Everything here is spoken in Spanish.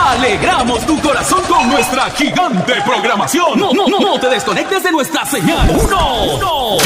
Alegramos tu corazón con nuestra gigante programación. No te desconectes de nuestra señal. 1,